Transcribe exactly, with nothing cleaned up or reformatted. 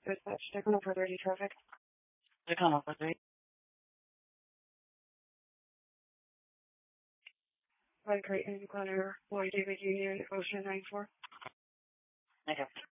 Dispatch, Tacoma for thirty traffic. Tacoma for thirty. One Creighton, Glen Air, Lloyd David Union, Ocean nine four. Okay.